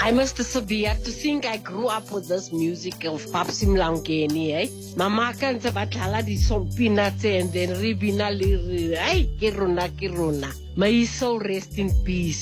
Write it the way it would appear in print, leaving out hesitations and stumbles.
I must severe to think I grew up with this music of Papsi Mlangeni, eh? Mama kan sa batala di solpina and then ribina liri, ay kiruna. May soul rest in peace.